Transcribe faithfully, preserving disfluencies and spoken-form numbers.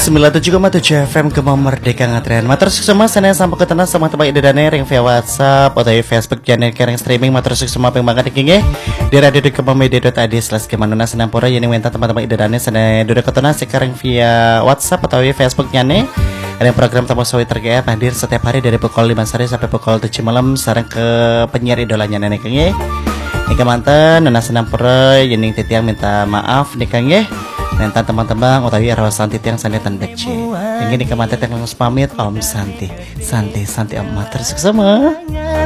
sembilan puluh tujuh koma tujuh F M Gemah Merdeka Ngatren. Matur semua sana sampai ketemu sama teman idane ring via WhatsApp atau Facebook channel kering streaming matur semua peng banget iki di radio di Gemah Media dot I D slash Gemanuna Senampura yang minta teman-teman idane sana duda ketuna sekarang via WhatsApp atau Facebook channel. Ada program Tamu Sawi tergaya hadir setiap hari dari pukul lima sore sampai pukul tujuh malam sareng ke penyiar idolanya nenek nge. Nika mantan Nuna Senampura yang titiang minta maaf nika nge. Nanti teman-teman utawi rawas santi tiang santai tandek c. Ingin dikemantet yang langsung pamit Om Santi, Santi, Santi Om matur sama.